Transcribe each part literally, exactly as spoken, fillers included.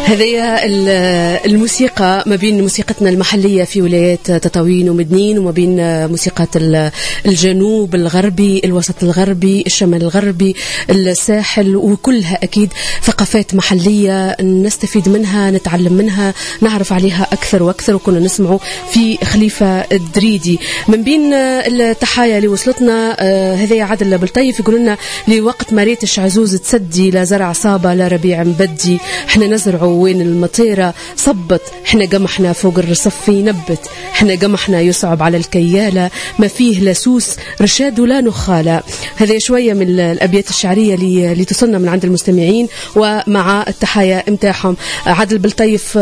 هذه الموسيقى ما بين موسيقتنا المحلية في ولايات تطاوين ومدنين وما بين موسيقى الجنوب الغربي، الوسط الغربي، الشمال الغربي، الساحل، وكلها أكيد ثقافات محلية نستفيد منها، نتعلم منها، نعرف عليها أكثر وأكثر. وكنا نسمعوا في خليفة الدريدي. من بين التحايا اللي وصلتنا هذا عادل بلطيف يقول لنا لوقت ما ريتش عزوز تسدي، لا زرع صابة لا ربيع مبدي، احنا نزرعوا وين المطيرة صبت، احنا قمحنا فوق الرصف ينبت، احنا قمحنا يصعب على الكيالة، ما فيه لسوس رشاد ولا نخالة. هذا شوية من الأبيات الشعرية اللي تصلنا من عند المستمعين ومع التحايا امتاحهم. عادل بلطيف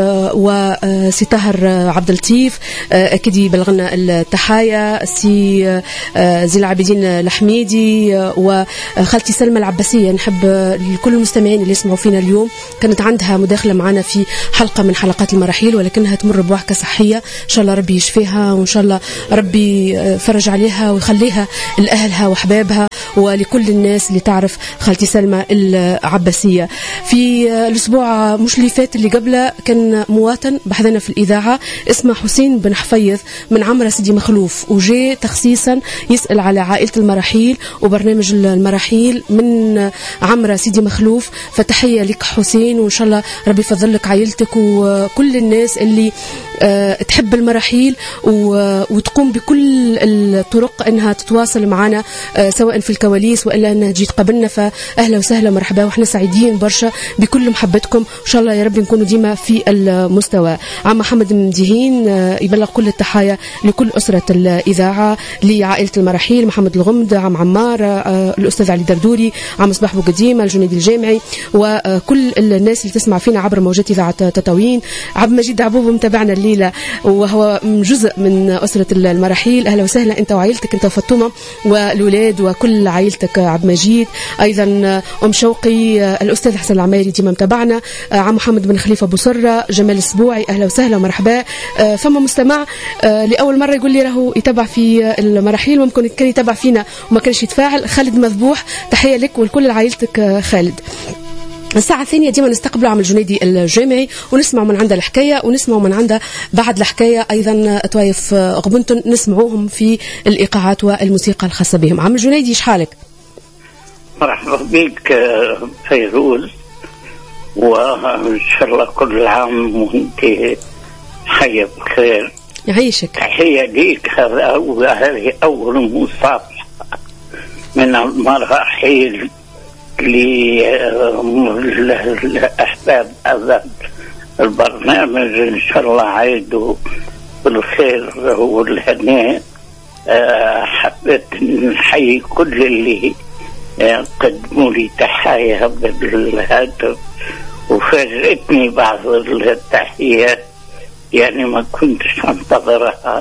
وسي طاهر عبد اللطيف أكيد يبلغنا التحايا، سي زي العابدين الحميدي وخالتي سلمى العباسية. نحب لكل المستمعين اللي يسمعوا فينا اليوم، كانت عندها مداخلة معنا في حلقة من حلقات المراحيل ولكنها تمر بوعكة صحية، إن شاء الله ربي يشفيها وإن شاء الله ربي فرج عليها ويخليها لأهلها وحبابها ولكل الناس اللي تعرف خالتي سلمى العباسية. في الأسبوع مش اللي فات اللي قبله كان مواطن بحثنا في الإذاعة اسمه حسين بن حفيظ من عمرة سيدي مخلوف، وجاء تخصيصا يسأل على عائلة المراحيل وبرنامج المراحيل من عمرة سيدي مخلوف. فتحية لك حسين، وإن شاء الله ربي يفضل لك عائلتك وكل الناس اللي أه تحب المراحيل وتقوم بكل الطرق أنها تتواصل معنا أه سواء في الكواليس وإلا أنها تجي تقابلنا. فأهلا وسهلا مرحبا، وإحنا سعيدين برشا بكل محبتكم، إن شاء الله يا رب نكونوا ديما في المستوى. عم محمد مديهين أه يبلغ كل التحايا لكل أسرة الإذاعة، لعائلة المراحيل، محمد الغمد، عم عمار، أه الأستاذ علي دردوري، عم صباح بوقديمة، الجنيدي الجامعي، وكل الناس اللي تسمع فينا عبر موجات إذاعة تطاوين. عبد المجيد عبوب متابعنا الليلة وهو جزء من أسرة المراحيل، أهلا وسهلا أنت وعائلتك، أنت وفاطمة والأولاد وكل عائلتك عبد المجيد. أيضا أم شوقي، الأستاذ حسن العميري ديما متابعنا، عم محمد بن خليفة بوصرة، جمال السبوعي، أهلا وسهلا ومرحبا. فما مستمع لأول مرة يقول لي راهو يتابع في المراحيل، وممكن كان يتابع فينا وما كانش يتفاعل، خالد مذبوح، تحية لك ولكل عائلتك خالد. الساعة الثانية ديما نستقبل عم الجنيدي الجامعي ونسمع من عنده الحكاية ونسمع من عنده بعد الحكاية أيضا طوايف غبنتن نسمعوهم في الإيقاعات والموسيقى الخاصة بهم. عم الجنيدي إيش حالك؟ مرحبا بك فيروز، وإن شاء الله كل عام وانت حية بخير. يعيشك. تحية ليك، هذه أول مصافحة من المراحل لأحباب هذا البرنامج، إن شاء الله عيدوا بالخير والهناء. حبيت نحيي كل اللي قدموا لي تحايا بالهاتف، وفاجأتني بعض التحيات يعني ما كنتش انتظرها،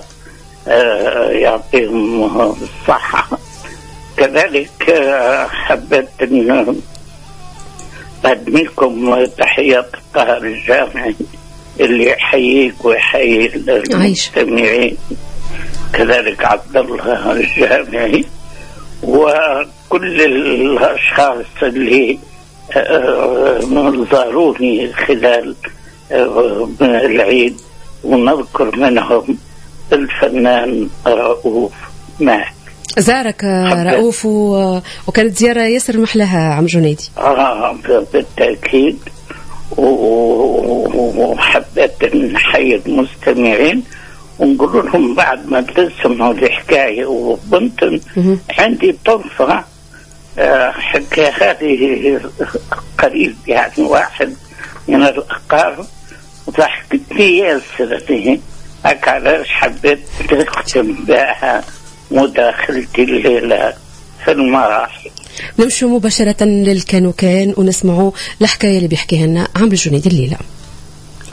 يعطيهم الصحة. كذلك حبيت أن أقدم لكم تحيات طاهر الجامعي اللي يحييك ويحيي المستمعين، كذلك عبد الله الجامعي وكل الأشخاص اللي زاروني خلال العيد، ونذكر منهم الفنان رؤوف ماهر. زارك رؤوف وكانت زيارة ياسر محلها عم جنيدي. آه بالتأكيد، وحبيت نحيي المستمعين ونقول لهم بعد ما تسمعوا الحكاية وبنت عندي طرفة حكاية هذه قريب يعني واحد من الأقارب ضحكتني ياسر، هكا علاش حبيت تختم بها مداخلتي الليلة في المراحل. نمشوا مباشرة للكان وكان ونسمعوا الحكاية اللي بيحكيها لنا عم الجنيدي الليلة.